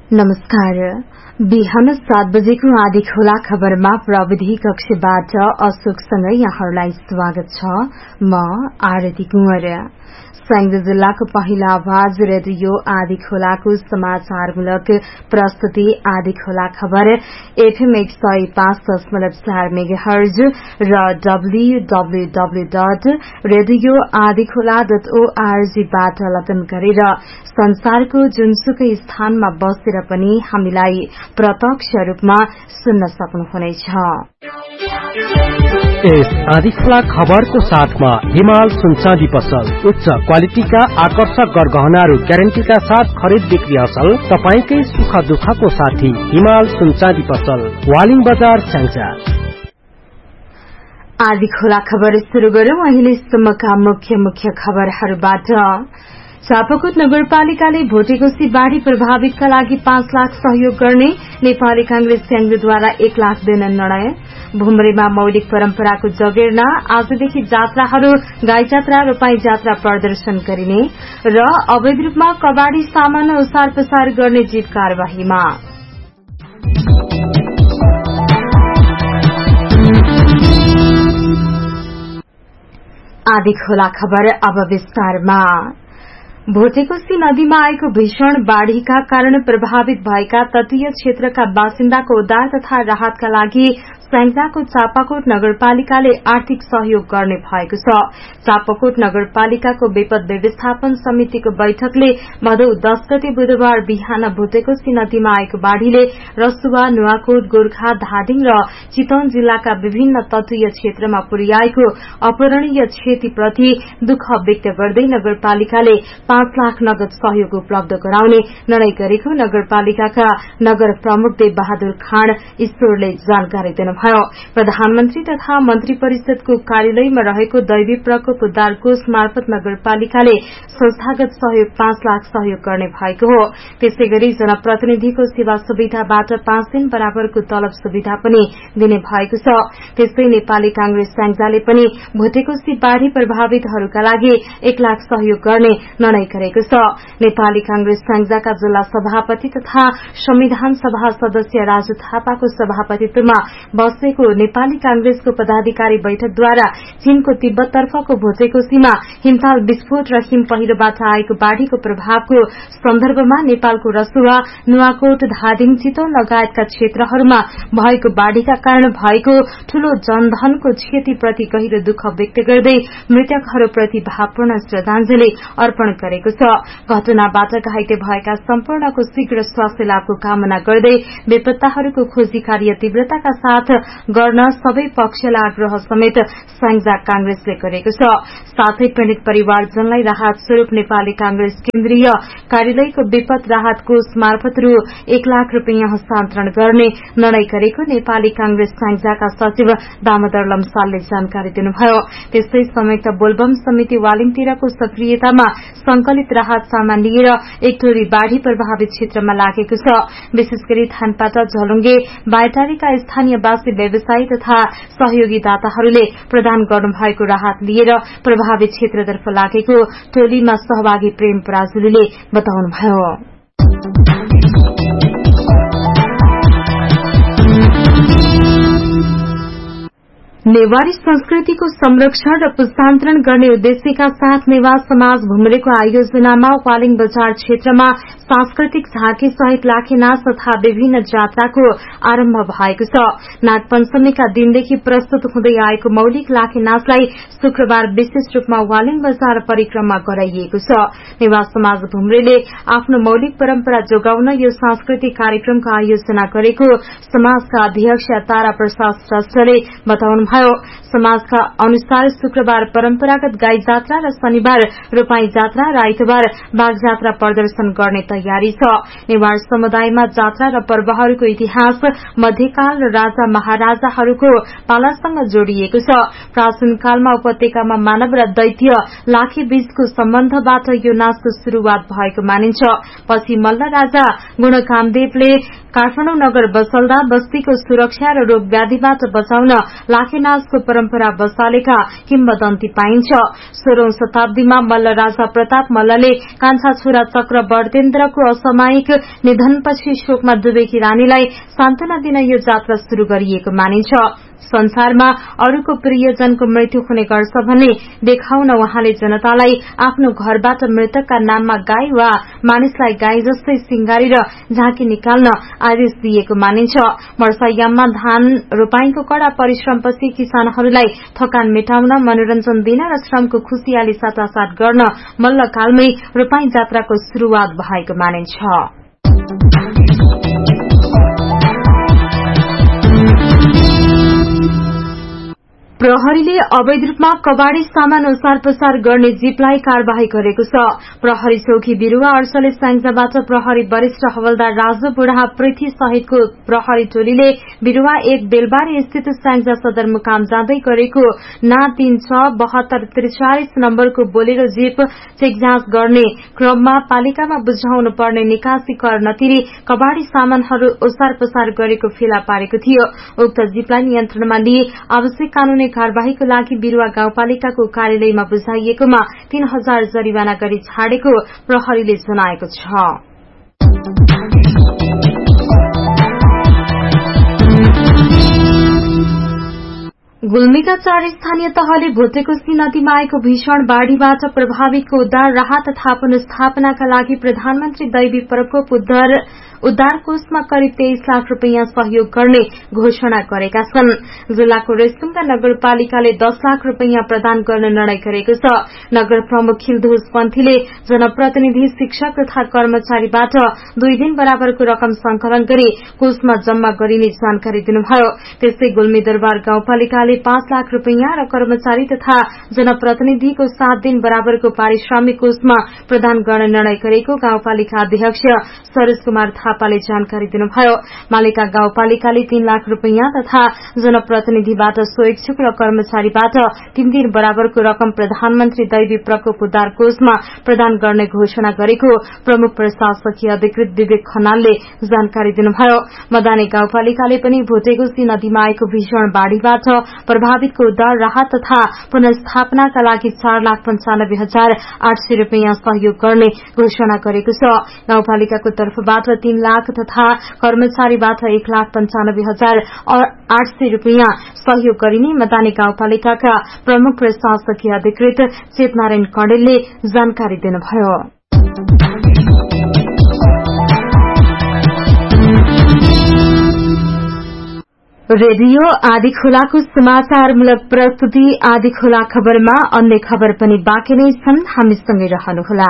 नमस्कार। बिहान 7 बजेको आधी खोला खबरमा प्रविधि कक्षबाट अशोकसँगै यहाँहरूलाई स्वागत छ। म आरती कुँवर। सङ्घ जिल्लाको पहिला आवाज रेडियो आधी खोलाको समाचारमूलक प्रस्तुति आधी खोला खबर एफएम 105.4 मेगाहर्ज र www.radioadikhola.org बाट लगन गरेर संसारको जुनसुकै स्थानमा बसेर पनि हामीलाई प्रत्यक्ष रूपमा सुन्न सक्नुहुनेछ। यस आधी खोला खबरको साथमा हिमाल सुनचाँदी पसल उच्च क्वालिटीका आकर्षक गरगहनाहरू ग्यारेन्टीका साथ खरिद बिक्री असल तपाईकै सुख दुःखको साथी हिमाल सुनचाँदी पसल वालिङ बजार स्याङ्जा। आधी खोला खबर सुरु गरौं अहिलेसम्मका मुख्य खबरहरूबाट। चापाकोट नगरपालिकाले भोटेकोशी बाढ़ी प्रभावितका लागि 5 लाख सहयोग गर्ने नेपाली कांग्रेस संघद्वारा 1 लाख दिन निर्णय। भुमरेमा मौलिक परम्पराको जगेर्ना आजदेखि जात्राहरू गाई जात्रा रोपाई जात्रा प्रदर्शन गरिने र अवैध रूपमा कबाड़ी सामान ओसार पसार गर्ने जीव कार्यवाहीमा। आधी खोला खबर अब विस्तारमा। भोटेकोशी नदीमा आएको भीषण बाढ़ीका कारण प्रभावित भएका तटीय क्षेत्रका बासिन्दाको उद्धार तथा राहतका लागि स्याङ्जाको चापाकोट नगरपालिकाले आर्थिक सहयोग गर्ने भएको छ। चापाकोट नगरपालिकाको विपद व्यवस्थापन समितिको बैठकले भदौ 10 गते बुधबार बिहान भोटेकोशी नदीमा आएको बाढ़ीले रसुवा, नुवाकोट, गोर्खा, धादिङ र चितवन जिल्लाका विभिन्न तटीय क्षेत्रमा पुर्याएको अपूरणीय क्षतिप्रति दुःख व्यक्त गर्दै नगरपालिकाले 5 लाख नगद सहयोग उपलब्ध गराउने निर्णय गरेको नगरपालिकाका नगर प्रमुख देव बहादुर खाँड ईश्वरले जानकारी दिनुभयो। प्रधानमन्त्री तथा मन्त्री परिषदको कार्यालयमा रहेको दैवी प्रकोप उद्धार कोष मार्फत नगरपालिकाले संस्थागत सहयोग 5 लाख सहयोग गर्ने भएको हो। त्यसैगरी जनप्रतिनिधिको सेवा सुविधाबाट 5 दिन बराबरको तलब सुविधा पनि दिने भएको छ। त्यस्तै नेपाली कांग्रेस संघले पनि भोटेकोशी बाढ़ी प्रभावितहरूका लागि 1 लाख सहयोग गर्ने निर्णय गरेको छ। नेपाली कांग्रेस संघका जिल्ला सभापति तथा संविधान सभा सदस्य राजु थापाको सभापतित्वमा बसेको नेपाली कांग्रेसको पदाधिकारी बैठकद्वारा चीनको तिब्बततर्फको भोटेकोशीमा हिमताल विस्फोट र हिम पहिरोबाट आएको बाढ़ीको प्रभावको सन्दर्भमा नेपालको रसुवा, नुवाकोट, धादिङ, चितवन लगायतका क्षेत्रहरूमा भएको बाढ़ीका कारण भएको ठूलो जनधनको क्षतिप्रति गहिरो दुःख व्यक्त गर्दै मृतकहरूप्रति भावपूर्ण श्रद्धाञ्जली अर्पण गरेको छ। घटनाबाट घाइते भएका सम्पूर्णको शीघ्र स्वास्थ्य लाभको कामना गर्दै बेपत्ताहरूको खोजी कार्य तीव्रताका साथ गर्न सबै पक्षलाई आग्रह समेत संघ कांग्रेसले गरेको छ। साथै पीड़ित परिवारजनलाई राहत स्वरूप नेपाली कांग्रेस केन्द्रीय कार्यालयको विपद राहत कोष मार्फत रु 1 लाख रूपियाँ हस्तान्तरण गर्ने निर्णय गरेको नेपाली कांग्रेस संघका सचिव दामोदर लम्सालले जानकारी दिनुभयो। त्यस्तै संयुक्त बोलबम समिति वालिङतिरको सक्रियतामा संकलित राहत सामान लिएर एक टोली बाढ़ी प्रभावित क्षेत्रमा लागेको छ। विशेष गरी थानपाटा, झलुङ्गे, बायटारीका स्थानीयवासी व्यवसायी तथा सहयोगी दाताहरूले प्रदान गर्नुभएको राहत लिएर प्रभावित क्षेत्रतर्फ लागेको टोलीमा सहभागी प्रेम पराजुलीले बताउनुभयो। नेवारी संस्कृतिको संरक्षण र पुस्तान्तरण गर्ने उद्देश्यका साथ नेवार समाज भुमरेको आयोजनामा वालिङ बजार क्षेत्रमा सांस्कृतिक झाँकी सहित लाखे नाच तथा विभिन्न जात्राको आरम्भ भएको छ। नागपञ्चमीका दिनदेखि प्रस्तुत हुँदै आएको मौलिक लाखे नाचलाई शुक्रबार विशेष रूपमा वालिङ बजार परिक्रमा गराइएको छ। नेवार समाज भुमरेले आफ्नो मौलिक परम्परा जोगाउन यो सांस्कृतिक कार्यक्रमको आयोजना गरेको समाजका अध्यक्ष तारा प्रसाद श्रेष्ठले बताउनुभयो। समाजका अनुसार शुक्रबार परम्परागत गाई जात्रा र शनिबार रोपाई जात्रा र आइतबार बाघ जात्रा प्रदर्शन गर्ने तयारी छ। नेवार समुदायमा जात्रा र पर्वहरूको इतिहास मध्यकाल र राजा महाराजाहरूको पालासँग जोडिएको छ। प्राचीन कालमा उपत्यकामा मानव र दैत्य लाखे बीचको सम्बन्धबाट यो नाचको शुरूआत भएको मानिन्छ। पछि मल्ल राजा गुणकामदेवले काठमाडौँ नगर बसल्दा बस्तीको सुरक्षा र रोग व्याधिबाट बचाउन लाखेनाचको परम्परा बसालेका किम्वदन्ती पाइन्छ। 16औं शताब्दीमा मल्ल राजा प्रताप मल्लले कान्छा छोरा चक्र बर्देन्द्रको असामयिक निधनपछि शोकमा डुबेकी रानीलाई सान्त्वना दिन यो जात्रा शुरू गरिएको मानिन्छ। संसारमा अरूको प्रियजनको मृत्यु हुने गर्छ भन्ने देखाउन उहाँले जनतालाई आफ्नो घरबाट मृतकका नाममा गाई वा मानिसलाई गाई जस्तै सिंगारेर झाँकी निकाल्न आदेश दिएको मानिन्छ। वर्षायाममा धान रोपाईको कड़ा परिश्रमपछि किसानहरूलाई थकान मेटाउन, मनोरञ्जन दिन र श्रमको खुशियाली साटासाट गर्न मल्लकालमै रोपाई जात्राको शुरूआत भएको मानिन्छ। प्रहरीले अवैध रूपमा कबाड़ी सामान ओसार पसार गर्ने जीपलाई कार्यवाही गरेको छ। प्रहरी चौकी बिरूवा अर्सले स्याङ्जाबाट प्रहरी वरिष्ठ हवलदार राजु बुढा पृथ्वी सहितको प्रहरी टोलीले बिरूवा 1 बेलबारी स्थित स्याङ्जा सदरमुकाम जाँदै गरेको ना 367243 नम्बरको बोलेरो जीप चेक जाँच गर्ने क्रममा पालिकामा बुझाउनु पर्ने निकासी कर नतिरी कबाड़ी सामानहरू ओसार पसार गरेको फेला पारेको थियो। उक्त जीपलाई नियन्त्रणमा लिए आवश्यक कानूनी कार्यवाहीको लागि बिरूवा गाउँपालिकाको कार्यालयमा बुझाइएकोमा 3000 जरिवाना गरी छाडेको प्रहरीले जनाएको छ। गुल्मीका 4 स्थानीय तहले भोटेकोशी नदीमा आएको भीषण बाढ़ीबाट प्रभावितको उद्धार, राहत तथा पुनर्स्थापनाका लागि प्रधानमन्त्री दैवी प्रकोप उद्धार कोषमा करिब 23 लाख रूपियाँ सहयोग गर्ने घोषणा गरेका छन्। जिल्लाको रेसुङ्गा नगरपालिकाले 10 लाख रूपियाँ प्रदान गर्ने निर्णय गरेको छ। नगर प्रमुख खिलधोज पन्थीले जनप्रतिनिधि, शिक्षक तथा कर्मचारीबाट 2 दिन बराबरको रकम संकलन गरी कोषमा जम्मा गरिने जानकारी दिनुभयो। त्यस्तै गुल्मी दरबार गाउँपालिकाले 5 लाख रूपियाँ र कर्मचारी तथा जनप्रतिनिधिको 7 दिन बराबरको पारिश्रमिक कोषमा प्रदान गर्ने निर्णय गरेको गाउँपालिका अध्यक्ष सरोज कुमार थापाले जानकारी दिनुभयो। मालेका गाउँपालिकाले 3 लाख रूपियाँ तथा जनप्रतिनिधिबाट स्वैच्छुक र कर्मचारीबाट 3 दिन बराबरको रकम प्रधानमन्त्री दैवी प्रकोप उद्धार कोषमा प्रदान गर्ने घोषणा गरेको प्रमुख प्रशासकीय अधिकृत विवेक खनालले जानकारी दिनुभयो। मदाने गाउँपालिकाले पनि भोटेकोशी नदीमा आएको भीषण बाढ़ीबाट प्रभावितको उद्धार, राहत तथा पुनर्स्थापनाका लागि 4,95,800 रूपियाँ सहयोग गर्ने घोषणा गरेको छ। गाउँपालिकाको तर्फबाट 3 लाख तथा कर्मचारीबाट 1,95,800 रूपियाँ सहयोग गरिने मदाने गाउँपालिकाका प्रमुख प्रशासकीय अधिकृत चेतनारायण कणेलले जानकारी दिनुभयो। रेडियो आदिखोलाको समाचारमूलक प्रस्तुति आदिखोला खबरमा अन्य खबर पनि बाँकी नै छन्, हामीसँगै रहनुहोला।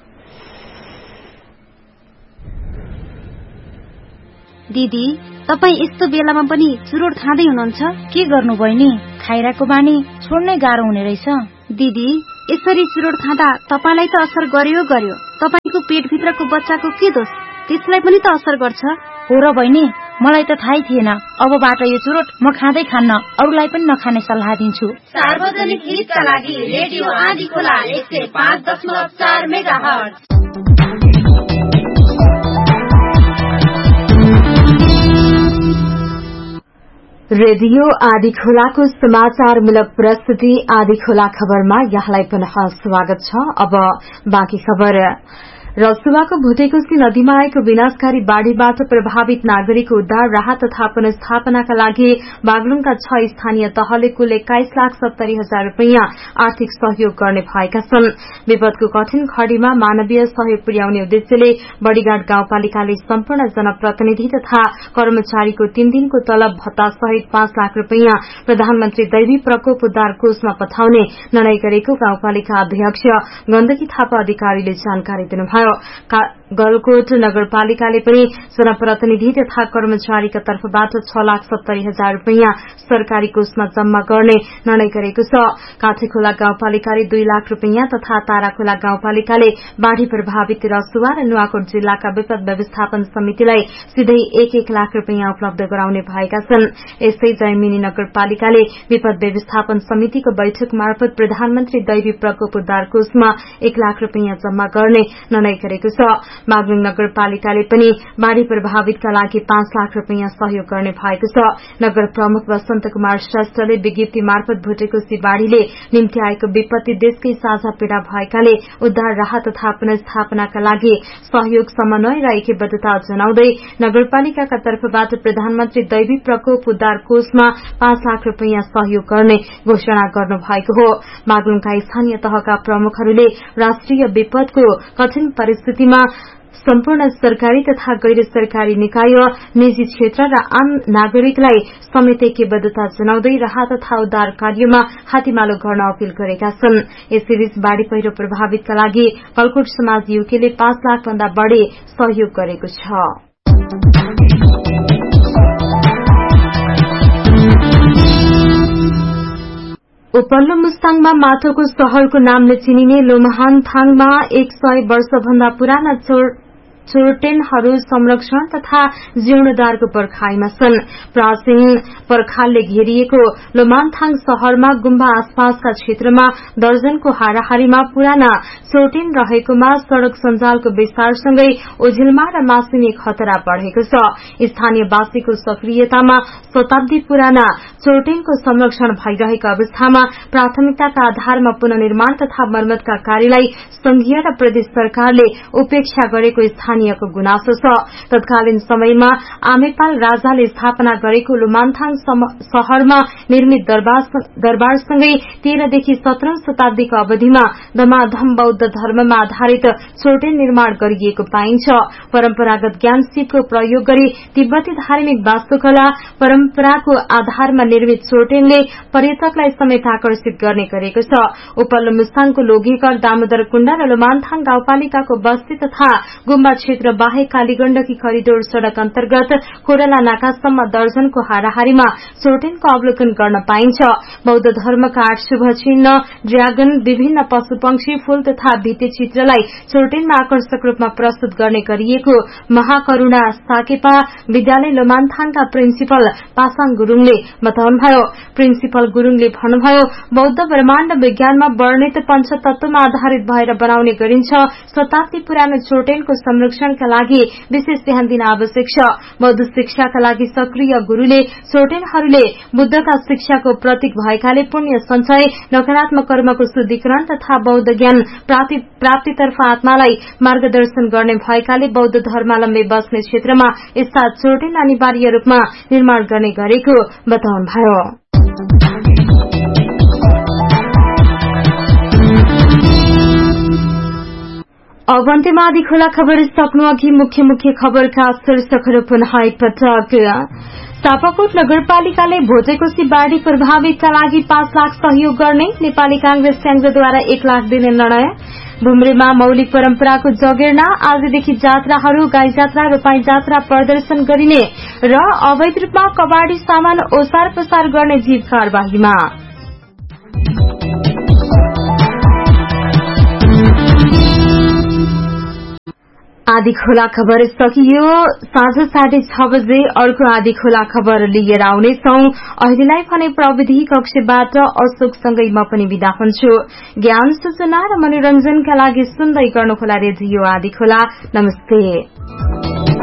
दिदी, तपाई यस्तो बेलामा पनि चुरोट खाँदै हुनुहुन्छ? के गर्नु बहिनी? खाइराको बानी छोड्नै गाह्रो हुने रहेछ। दिदी, यसरी चुरोट खाँदा तपाईलाई त असर गर्यो। तपाईको पेटभित्रको बच्चाको के दोष? त्यसलाई पनि त असर गर्छ। हो र बहिनी, मलाई त थाहै थिएन। अबबाट यो चुरोट म खाँदै खान्न, अरूलाई पनि नखाने सल्लाह दिन्छु। सार्वजनिक हितका लागि रेडियो आदिखोला 105.4 मेगाहर्ज। रेडियो आदिखोलाको समाचारमूलक प्रस्तुति आदिखोला खबरमा यहाँलाई पुनः स्वागत छ। अब बाँकी खबर। रसुवाको भोटेकोशी नदीमा आएको विनाशकारी बाढ़ीबाट प्रभावित नागरिकको उद्धार, राहत तथा पुनर्स्थापनाका लागि बागलुङका 6 स्थानीय तहले कुल 21,70,000 रूपियाँ आर्थिक सहयोग गर्ने भएका छन्। विपदको कठिन घड़ीमा मानवीय सहयोग पुर्याउने उद्देश्यले बड़ीघाट गाउँपालिकाले सम्पूर्ण जनप्रतिनिधि तथा कर्मचारीको 3 दिनको तलब भत्ता सहित 5 लाख रूपियाँ प्रधानमन्त्री दैवी प्रकोप उद्धार कोषमा पठाउने निर्णय गरेको गाउँपालिका अध्यक्ष गण्डकी थापा अधिकारीले जानकारी दिनुभयो। गलकोट नगरपालिकाले पनि जनप्रतिनिधि तथा कर्मचारीका तर्फबाट 6,70,000 रूपियाँ सरकारी कोषमा जम्मा गर्ने निर्णय गरेको छ। काठेखोला गाउँपालिकाले 2 लाख रूपियाँ तथा ताराखोला गाउँपालिकाले बाढ़ी प्रभावित रसुवा र नुवाकोट जिल्लाका विपद व्यवस्थापन समितिलाई सिधै 1-1 लाख रूपियाँ उपलब्ध गराउने भएका छन्। यस्तै जयमिनी नगरपालिकाले विपद व्यवस्थापन समितिको बैठक मार्फत प्रधानमन्त्री दैवी प्रकोप उद्धार कोषमा 1 लाख रूपियाँ जम्मा गर्ने निर्णय गरेको छ। मागलुङ नगरपालिकाले पनि बाढ़ी प्रभावितका लागि 5 लाख रूपियाँ सहयोग गर्ने भएको छ। नगर प्रमुख वसन्त कुमार श्रेष्ठले विज्ञप्ति मार्फत भुटेकोसी बाढ़ीले निम्ति आएको विपत्ति देशकै साझा पीड़ा भएकाले उद्धार राहत तथा पुनर्स्थापनाका लागि सहयोग समन्वय र एकीबद्धता जनाउँदै नगरपालिकाका तर्फबाट प्रधानमन्त्री दैवी प्रकोप उद्धार कोषमा 5 लाख रूपियाँ सहयोग गर्ने घोषणा गर्नु भएको हो। मागलुङका स्थानीय तहका प्रमुखहरूले राष्ट्रिय विपदको कठिन परिस्थितिमा सम्पूर्ण सरकारी तथा गैर सरकारी निकाय, निजी क्षेत्र र आम नागरिकलाई समेत एकीबद्धता जनाउँदै राहत तथा उद्धार कार्यमा हातीमालो गर्न अपील गरेका छन्। यसैबीच बाढ़ी पहिरो प्रभावितका लागि कलकोट समाज युकेले 5 लाख भन्दा बढ़ी सहयोग गरेको छ। उपल्लो मुस्ताङमा माटोको शहरको नामले चिनिने लोमहानथाङमा 100 वर्षभन्दा पुराना चोर्टेनहरू संरक्षण तथा जीर्णोद्धारको पर्खाईमा छन्। प्राचीन पर्खालले घेरिएको लोमानथाङ शहरमा गुम्बा आसपासका क्षेत्रमा दर्जनको हाराहारीमा पुराना चोर्टेन रहेकोमा सड़क सञ्जालको विस्तारसँगै ओझेलमा र मासिने खतरा बढ़ेको छ। स्थानीयवासीको सक्रियतामा शताब्दी पुराना चोर्टेनको संरक्षण भइरहेको अवस्थामा प्राथमिकताका आधारमा पुनर्निर्माण तथा मर्मतका कार्यलाई संघीय र प्रदेश सरकारले उपेक्षा गरेको स्थानीयको गुनासो छ। तत्कालीन समयमा आमेपाल राजाले स्थापना गरेको लोमानथाङ शहरमा निर्मित दरबारसँगै 13 देखि 17औं शताब्दीको अवधिमा धमाधम बौद्ध धर्ममा आधारित चोर्टेन निर्माण गरिएको पाइन्छ। परम्परागत ज्ञान सिपको प्रयोग गरी तिब्बती धार्मिक वास्तुकला परम्पराको आधारमा निर्मित चोर्टेनले पर्यटकलाई समेत आकर्षित गर्ने गरेको छ। उपल्लो मुस्ताङको लोघीकर, दामोदर कुण्ड र लोमानथाङ गाउँपालिकाको बस्ती तथा गुम्बा क्षेत्र बाहेक कालीगण्डकी करिडोर सड़क अन्तर्गत कोरला नाकासम्म दर्जनको हाराहारीमा चोर्टेनको अवलोकन गर्न पाइन्छ। बौद्ध धर्मका 8 शुभ चिन्ह, ड्रागन, विभिन्न पशु पंक्षी, फूल तथा भित्ति चित्रलाई चोर्टेनमा आकर्षक रूपमा प्रस्तुत गर्ने गरिएको महाकरूणा साकेपा विद्यालय लोमानथाङका प्रिन्सिपल पासाङ गुरूङले बताउनुभयो। प्रिन्सिपल गुरूङले भन्नुभयो, बौद्ध ब्रह्माण्ड विज्ञानमा वर्णित पञ्चतत्वमा आधारित भएर बनाउने गरिन्छ। शताब्दी पुरानो चोर्टेनको संरक्षणका लागि विशेष ध्यान दिन आवश्यक छ। बौद्ध शिक्षाका लागि सक्रिय गुरूले चोर्टेनहरूले बुद्धका शिक्षाको प्रतीक भएकाले पुण्य सञ्चय, नकारात्मक कर्मको शुद्धिकरण तथा बौद्ध ज्ञान प्राप्तितर्फ आत्मालाई मार्गदर्शन गर्ने भएकाले बौद्ध धर्मावलम्बी बस्ने क्षेत्रमा यस्ता चोर्टेन अनिवार्य रूपमा निर्माण गर्ने गरेको बताउनुभयो। अब अन्त्यमा आदि खोला खबर सक्नु अघि मुख्य खबरका शीर्षकहरू पुनः एकपटक। चापाकोट नगरपालिकाले भोटेकोसी बाढ़ी प्रभावितका लागि 5 लाख सहयोग गर्ने नेपाली कांग्रेस संघद्वारा 1 लाख दिने निर्णय। भुम्रेमा मौलिक परम्पराको जगेर्ना आजदेखि जात्राहरू, गाई जात्रा, रोपाई जात्रा प्रदर्शन गरिने र अवैध रूपमा कबाड़ी सामान ओसार पसार गर्ने जीव कार्यवाहीमा। आदि खोला खबर सकियो। साँझ 6:30 बजे अर्को आदि खोला खबर लिएर आउनेछौं। अहिलेलाई भने प्रविधि कक्षबाट अशोकसँगै म पनि बिदा हुन्छु। ज्ञान, सूचना र मनोरञ्जनका लागि सुन्दै गर्नुहोला रेडियो आदि खोला। नमस्ते।